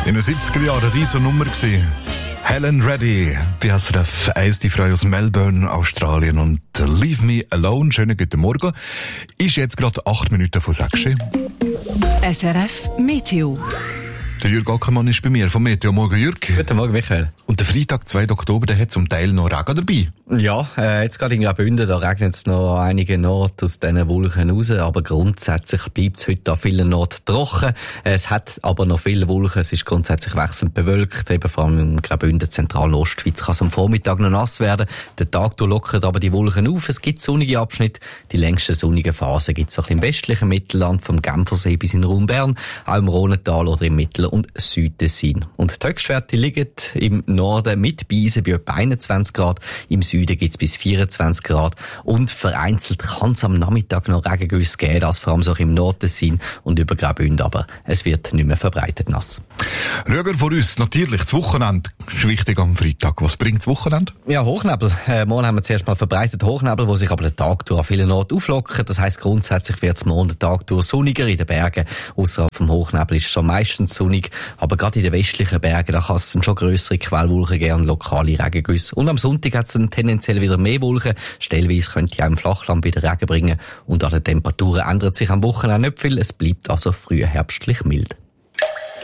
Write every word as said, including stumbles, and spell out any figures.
In den siebziger Jahren eine riesen Nummer gewesen. Helen Reddy, bei S R F eins, die Frau aus Melbourne, Australien, und Leave Me Alone. Schönen guten Morgen. Ist jetzt gerade acht Minuten von sechs. S R F Meteo. Der Jürg Ackermann ist bei mir vom Meteo. Morgen, Jürg. Guten Morgen, Michael. Und der Freitag, zweiten Oktober, der hat zum Teil noch Regen dabei. Ja, äh, jetzt gerade in Graubünden, da regnet es noch einige Orte aus diesen Wolken raus, aber grundsätzlich bleibt es heute an vielen Orten trocken. Es hat aber noch viele Wolken, es ist grundsätzlich wechselnd bewölkt, eben vor allem in Graubünden, zentralen Ostschweiz, kann es am Vormittag noch nass werden. Der Tag lockert aber die Wolken auf, es gibt sonnige Abschnitte, die längsten sonnigen Phasen gibt es auch im westlichen Mittelland, vom Genfersee bis in den Raum Bern, auch im Rhonental oder im Mittel- und Südtessin. Und die Höchstwerte liegen im Norden mit Beisen bei etwa einundzwanzig Grad, im Süden gibt es bis vierundzwanzig Grad und vereinzelt kann es am Nachmittag noch Regengüsse geben, das vor allem so im Nordtessin und über Graubünden, aber es wird nicht mehr verbreitet nass. Schauen wir vor uns, natürlich, das Wochenende ist wichtig am Freitag. Was bringt das Wochenende? Ja, Hochnebel. Äh, morgen haben wir zuerst mal verbreitet Hochnebel, wo sich aber den Tag durch an vielen Orten auflockern. Das heisst, grundsätzlich wird es morgen den Tag durch sonniger in den Bergen. Ausserhalb vom Hochnebel ist es schon meistens sonnig, aber gerade in den westlichen Bergen, da kann es dann schon grössere Quellwolken geben und lokale Regengüsse. Und am Sonntag hat es dann tendenziell wieder mehr Wolken. Stellweise könnte ja im Flachland wieder Regen bringen. Und an den Temperaturen ändert sich am Wochenende nicht viel. Es bleibt also früh herbstlich mild.